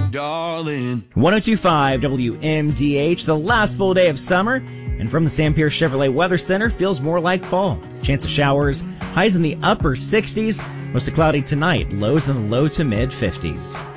darling. 102.5 WMDH, the last full day of summer, and from the Sam Pierce Chevrolet Weather Center, feels more like fall. Chance of showers, highs in the upper 60s, mostly cloudy tonight, lows in the low to mid 50s.